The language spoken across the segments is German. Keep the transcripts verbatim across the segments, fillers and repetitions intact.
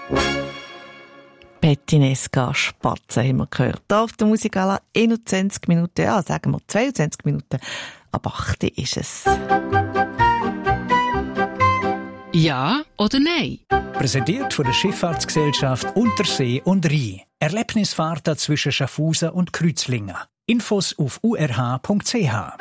Pettinesca Spatzen haben wir gehört. Hier auf der Musikala einundzwanzig Minuten, ja, sagen wir zweiundzwanzig Minuten. Ab acht ist es. Ja oder nein? Präsentiert von der Schifffahrtsgesellschaft Untersee und Rhein. Erlebnisfahrten zwischen Schaffhausen und Kreuzlingen. Infos auf u r h punkt c h.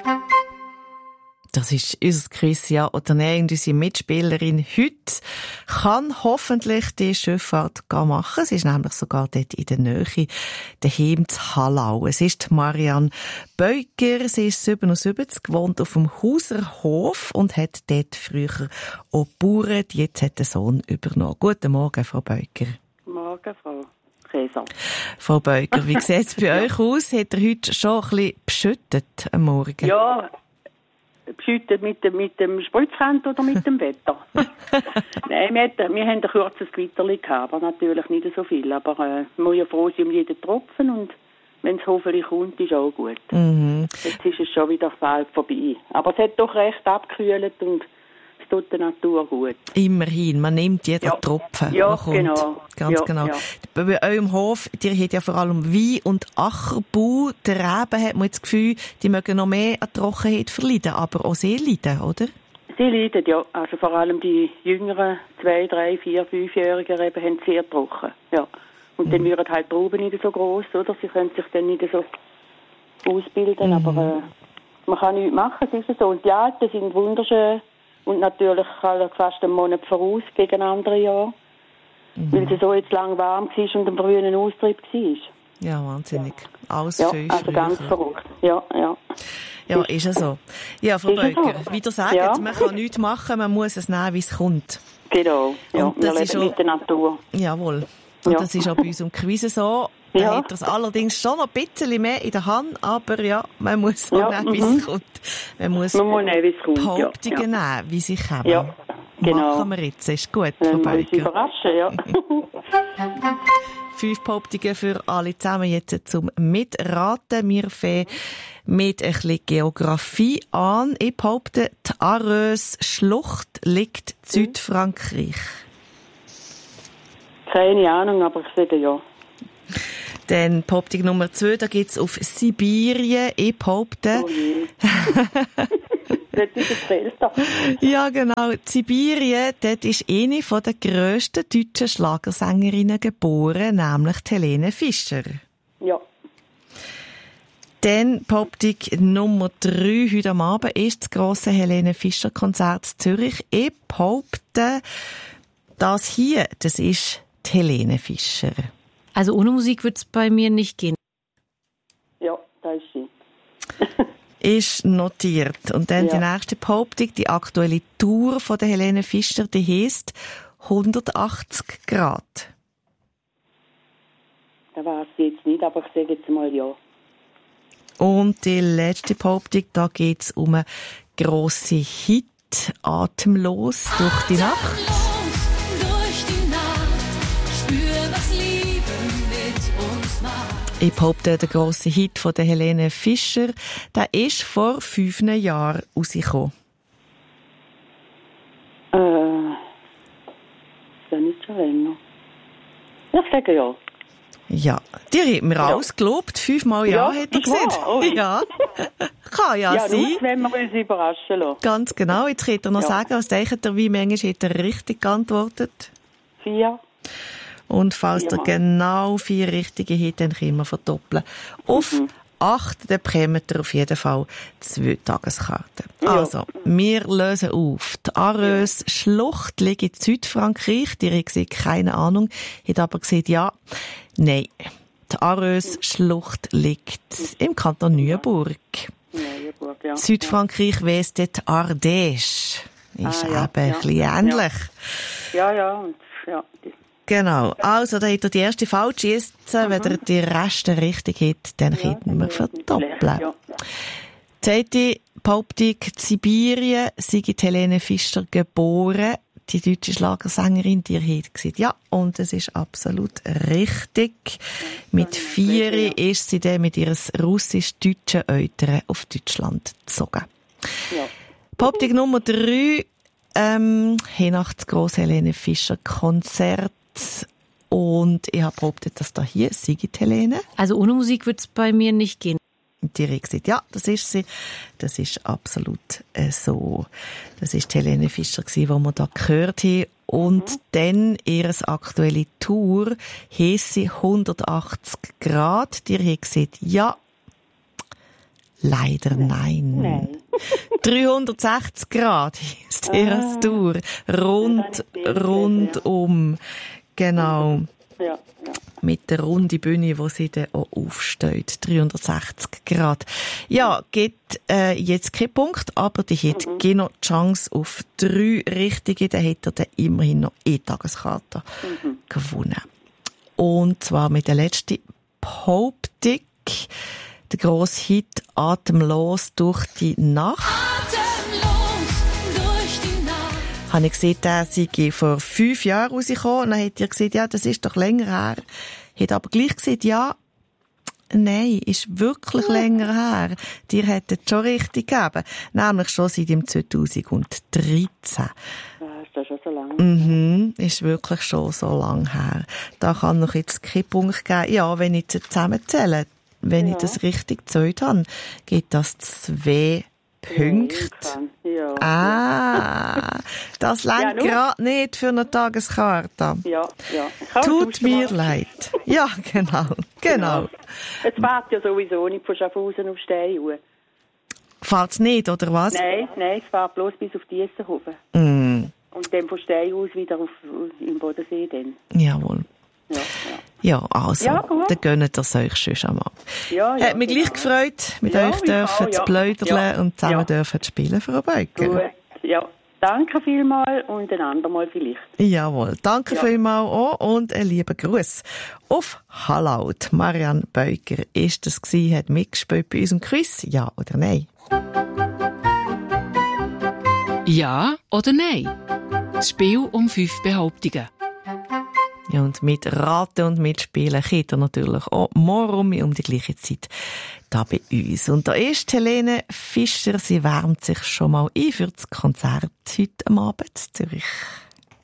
Das ist unser Quiz, ja oder nein. Und unsere Mitspielerin heute kann hoffentlich die Schifffahrt machen. Sie ist nämlich sogar dort in der Nähe, daheim zu Hallau. Es ist Marianne Beuker. Sie ist siebenundsiebzig, wohnt auf dem Hauserhof und hat dort früher auch gebaut. Jetzt hat der Sohn übernommen. Guten Morgen, Frau Beuker. Morgen, Frau Käser. Frau Beuker, wie sieht es bei euch aus? Hat er heute schon ein bisschen beschüttet am Morgen? Ja, beschüttet mit dem, mit dem Spritzhand oder mit dem Wetter? Nein, wir, hatten, wir haben ein kurzes Gewitterli gehabt, aber natürlich nicht so viel. Aber äh, man muss ja froh sein um jeden Tropfen und wenn es hoffentlich kommt, ist auch gut. Mhm. Jetzt ist es schon wieder bald vorbei. Aber es hat doch recht abgekühlt und es tut der Natur gut. Immerhin, man nimmt jeden ja. Tropfen, ja, der kommt. Genau. Ganz ja, genau. Ja. Bei eurem Hof, ihr habt ja vor allem Wein- und Ackerbau. Der Reben hat man jetzt das Gefühl, die mögen noch mehr an Trockenheit verleiden, aber auch sie leiden, oder? Sie leiden, ja. Also vor allem die jüngeren, zwei, drei, vier, fünfjährigen Reben haben sehr trocken, ja. Und mhm. dann werden halt die Trauben nicht so gross, oder? Sie können sich dann nicht so ausbilden, mhm. aber äh, man kann nichts machen, es ist so. Und die Alten sind wunderschön und natürlich fast einen Monat voraus gegen andere Jahre, mhm. weil es so jetzt lang warm war und ein frühen Austrieb war. Ja, wahnsinnig. Alles ja, viel also früher. ganz verrückt. Ja, ja. Ja, ist ja so. Ja, Frau Beuker, so? Wie ihr sagt, ja. man kann nichts machen, man muss es nehmen, wie es kommt. Genau, ja. Und das wir ist leben auch, mit der Natur. Jawohl. Und ja. das ist auch bei uns im Quiz so. Da ja. hat das allerdings schon noch ein bisschen mehr in der Hand, aber ja, man muss so ja, nehmen, wie mhm. es kommt. Man muss, man muss nehmen, wie es kommt. Behauptungen ja. nehmen, wie sie kommen. Ja, genau. Machen wir jetzt, ist gut, Frau Beuker. uns überraschen, ja. Fünf Behauptungen für alle zusammen jetzt zum Mitraten. Wir fangen mit ein bisschen Geografie an. Ich behaupte, die Aarhus-Schlucht liegt in Südfrankreich. Keine Ahnung, aber ich sage ja. Dann Behauptung Nummer zwei, da geht's auf Sibirien. Ich behaupte... Oh je. Das ist das Delta. Ja, genau. Sibirien, dort ist eine der grössten deutschen Schlagersängerinnen geboren, nämlich Helene Fischer. Ja. Dann Behauptung Nummer drei heute am Abend ist das grosse Helene Fischer Konzert in Zürich. Ich behaupte, das hier, das ist die Helene Fischer. Also ohne Musik wird es bei mir nicht gehen. Ja, da ist sie. Ist notiert. Und dann ja. die nächste Behauptung, die aktuelle Tour von der Helene Fischer, die heisst hundertachtzig Grad. Da weiß ich jetzt nicht, aber ich sage jetzt mal ja. Und die letzte Behauptung, da geht es um einen grossen Hit, Atemlos durch die Nacht. Durch die Nacht, spür, was Liebe mit uns macht. Ich behaupte, der grosse Hit von der Helene Fischer, der ist vor fünf Jahren rausgekommen. Äh, ist ja nicht schon länger. Ich sage ja. Ja, die hat mir ja. alles gelobt. Fünfmal Ja, ja hat er gesagt. Oh. Ja, kann ja, ja sein. Ja, nur, wenn wir uns überraschen lassen. Ganz genau. Jetzt könnt ihr noch ja. sagen, was denkt ihr, wie manchmal hat er richtig geantwortet? Vier. Und falls ihr genau vier richtige habt, dann können wir verdoppeln. Auf mhm. acht, dann bekommt ihr auf jeden Fall zwei Tageskarten. Ja. Also, wir lösen auf. Die Aarhus-Schlucht liegt in Südfrankreich. Die haben gesagt, keine Ahnung. Hat aber gesagt, ja, nein. Die Aarhus-Schlucht liegt im Kanton Neuenburg. Neuenburg, ja. Südfrankreich weiss dort Ardèche. Ist ah, ja, eben ja, ein bisschen ähnlich. Ja, ja, und, ja. Genau. Also, da hat er die erste falsch. Jetzt, mhm. wenn er die Reste richtig hat, dann ja, könnten wir verdoppeln. Ja. Die zweite Behauptung, in Sibirien sei Helene Fischer geboren. Die deutsche Schlagersängerin, die hat gesagt, ja, und es ist absolut richtig. Mit vier ja. ist sie dann mit ihren russisch-deutschen Eltern auf Deutschland gezogen. Ja. Behauptung Nummer drei, ähm, nach das grosse Helene Fischer Konzert Und ich habe behauptet, dass da hier sei die Helene. Also ohne Musik wird es bei mir nicht gehen. Und die hat gesagt, ja, das ist sie. Das ist absolut äh, so. Das ist Helene Fischer gewesen, die wir da gehört haben. Und mhm. dann ihre aktuelle Tour heisst sie hundertachtzig Grad. Die hat gesagt, ja, leider nein. Nein. dreihundertsechzig Grad heisst ihre Tour. Rund, rundum. Genau. Ja, ja. Mit der runden Bühne, wo sie dann auch aufsteht. dreihundertsechzig Grad. Ja, gibt äh, jetzt keinen Punkt, aber die hat mhm. genau die Chance auf drei Richtige. Dann hat er dann immerhin noch E-Tageskarte mhm. gewonnen. Und zwar mit der letzten Behauptung. Der grosse Hit «Atemlos durch die Nacht». Habe ich gesehen, der sei vor fünf Jahren rausgekommen. Und dann hat er gesagt, ja, das ist doch länger her. Hat aber gleich gesagt, ja, nein, ist wirklich ja. länger her. Dir hätte es schon richtig gegeben. Nämlich schon seit dem zweitausenddreizehn. Ja, ist das schon so lange? Mhm, ist wirklich schon so lange her. Da kann noch jetzt kein Punkt geben. Ja, wenn ich es zusammenzähle, wenn ja. ich das richtig gezählt habe, gibt das zwei Punkte. Ja. Ah, das reicht ja, gerade nicht für eine Tageskarte. Ja, ja. Tut mir leid. Ja, genau, genau. Es fährt ja sowieso nicht von Schaffhausen auf Steinau. Fährt es nicht, oder was? Nein, nein, es fährt bloß bis auf Diessenhofen. Mm. Und dann von Steinau aus wieder auf, im Bodensee dann. Jawohl. Ja, ja. Ja, also, ja, dann gönnt ihr es euch schon einmal. Ja, ja, Hat mich genau. gleich gefreut, mit ja, euch dürfen auch, zu ja. plaudern ja. und zusammen ja. dürfen spielen für einen Beuger. Gut, ja. Danke vielmals und ein andermal vielleicht. Jawohl, danke ja. vielmals auch und einen lieben Gruß auf Hallaut. Marianne Beuger ist das gewesen, hat mitgespielt bei unserem Quiz. Ja oder nein? Ja oder nein? Das Spiel um fünf Behauptungen. Ja, und mit Raten und Mitspielen geht er natürlich auch morgen um die gleiche Zeit da bei uns. Und da ist Helene Fischer, sie wärmt sich schon mal ein für das Konzert heute am Abend in Zürich.